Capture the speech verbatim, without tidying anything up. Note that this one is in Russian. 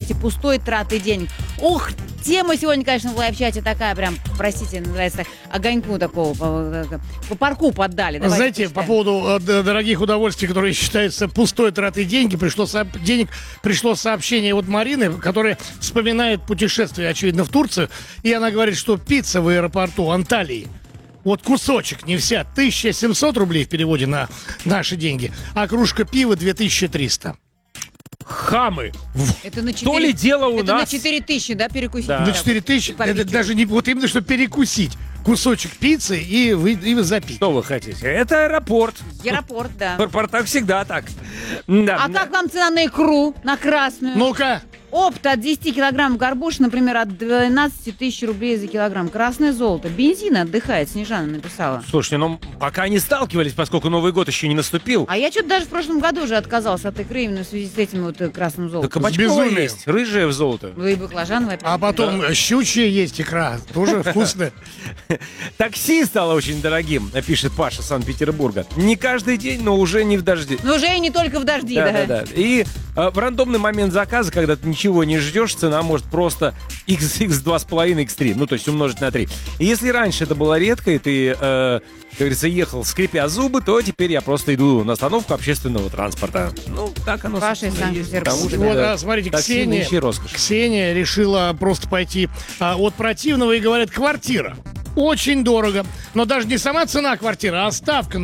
считаете пустой тратой денег? Ух, тема сегодня, конечно, в лайв-чате такая прям, простите, называется, огоньку такого, по, по парку поддали. Давайте Знаете, почитаем. по поводу э, дорогих удовольствий, которые считаются пустой тратой деньги, пришло, со... денег, пришло сообщение от Марины, которая вспоминает путешествие, очевидно, в Турцию, и она говорит, что пицца в аэропорту Анталии, вот кусочек, не вся, тысяча семьсот рублей в переводе на наши деньги, а кружка пива две тысячи триста. Хамы. Это на То ли дело у это нас. на четыре тысячи, да, перекусить? Да. На четыре тысячи, это даже не, вот именно, что перекусить кусочек пиццы и, вы, и запить. Что вы хотите? Это аэропорт. Аэропорт, да. В аэропортах всегда так. Да. А как вам цена на икру, на красную? Ну-ка. Опт от десяти килограмм горбуш, например, от двенадцати тысяч рублей за килограмм. Красное золото. Бензин отдыхает, Снежана написала. Слушайте, ну пока не сталкивались, поскольку Новый год еще не наступил. А я что-то даже в прошлом году уже отказался от икры именно в связи с этим вот э, красным Да золотом. кабачковая безумием. есть, рыжая в золото. Вы и баклажановая. А потом щучья есть икра, тоже вкусная. Такси стало очень дорогим, пишет Паша Санкт-Петербурга. Не каждый день, но уже не в дожди. Ну уже и не только в дожди, да. Да, да, да. И э, в рандомный момент заказа, когда ты ничего не ждешь, цена может просто икс икс два с половиной, икс три, ну то есть умножить на три. И если раньше это было редко, и ты, э, как говорится, ехал скрипя зубы, то теперь я просто иду на остановку общественного транспорта. Ну, так оно, Паша из собственно, есть. Санкт-Петербурга. Потому что, Вот, да, а, смотрите, такси Ксения, нынче роскошь. Ксения решила просто пойти а, от противного и говорит, квартира. Очень дорого. Но даже не сама цена квартиры, а ставка